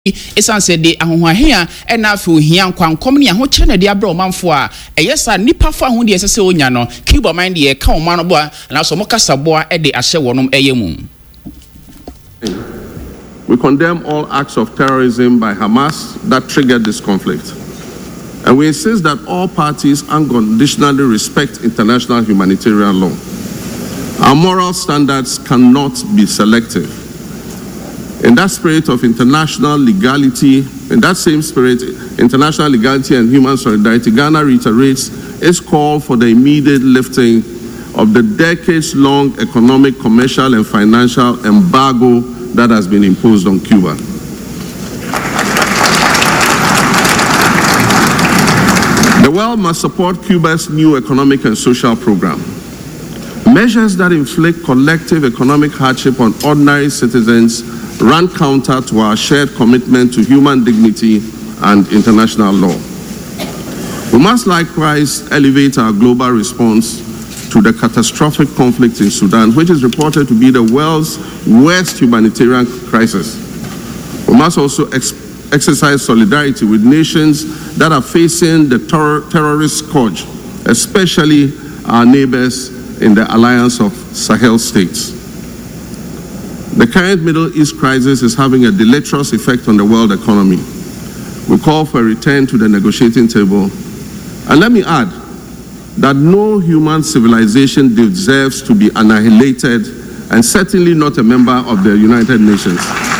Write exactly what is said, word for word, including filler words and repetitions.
esan se de ahohahia e na afi ohia nkwankom ne aho kye na de abra omanfo a eyesa nipa fa ho de esese onya no Cuba mind de ka oman no bo na so mo kasa bo e de ahye wonom eyemu. We condemn all acts of terrorism by Hamas that triggered this conflict. And we insist that all parties unconditionally respect international humanitarian law. Our moral standards cannot be selective. In that spirit of international legality, in that same spirit, international legality and human solidarity, Ghana reiterates its call for the immediate lifting of the decades-long economic, commercial, and financial embargo that has been imposed on Cuba. The world must support Cuba's new economic and social program. Measures that inflict collective economic hardship on ordinary citizens run counter to our shared commitment to human dignity and international law. We must likewise elevate our global response to the catastrophic conflict in Sudan, which is reported to be the world's worst humanitarian crisis. We must also ex exercise solidarity with nations that are facing the terror terrorist scourge, especially our neighbors in the alliance of Sahel states. The current Middle East crisis is having a deleterious effect on the world economy. We call for a return to the negotiating table. And let me add that no human civilization deserves to be annihilated, and certainly not a member of the United Nations.